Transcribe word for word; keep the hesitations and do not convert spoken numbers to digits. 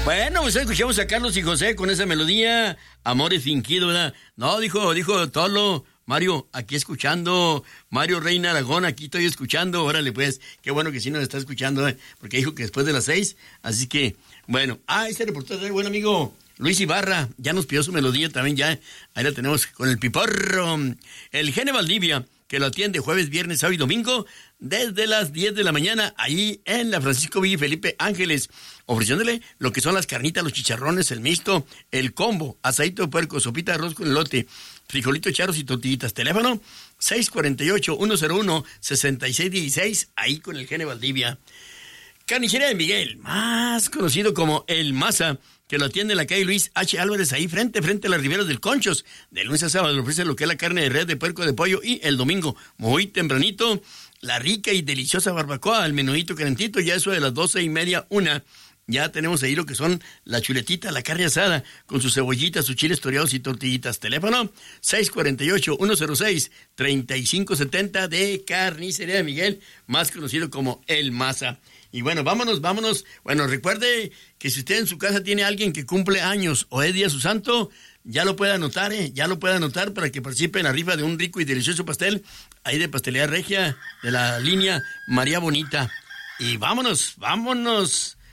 Bueno, pues escuchamos a Carlos y José con esa melodía, Amores Fingidos, ¿verdad? No, dijo, dijo Tolo, Mario, aquí escuchando, Mario Reina Aragón, aquí estoy escuchando, órale pues, qué bueno que sí nos está escuchando, ¿eh? Porque dijo que después de las seis, así que, bueno, ah, este reportero, buen amigo Luis Ibarra, ya nos pidió su melodía también, ya, ahí la tenemos con el piporro, el Gene Valdivia, que lo atiende jueves, viernes, sábado y domingo, desde las diez de la mañana, ahí en la Francisco Villa y Felipe Ángeles, ofreciéndole lo que son las carnitas, los chicharrones, el mixto, el combo, asadito de puerco, sopita de arroz con elote, frijolitos charros y tortillitas. Teléfono seis cuatro ocho, uno cero uno, seis seis uno seis, ahí con el Gene Valdivia. Carnicería de Miguel, más conocido como El Maza, que lo atiende en la calle Luis H. Álvarez, ahí frente, frente a las riberas del Conchos. De lunes a sábado le ofrece lo que es la carne de res, de puerco, de pollo, y el domingo, muy tempranito, la rica y deliciosa barbacoa, el menudito calentito, ya eso de las doce y media, una. Ya tenemos ahí lo que son la chuletita, la carne asada, con sus cebollitas, sus chiles toreados y tortillitas. Teléfono seis cuatro ocho, uno cero seis, tres cinco siete cero de Carnicería de Miguel, más conocido como El Maza. Y bueno, vámonos, vámonos. Bueno, recuerde que si usted en su casa tiene a alguien que cumple años o es día de su santo, ya lo puede anotar, ¿eh? Ya lo puede anotar para que participe en la rifa de un rico y delicioso pastel, ahí de Pastelería Regia, de la línea María Bonita. Y vámonos, vámonos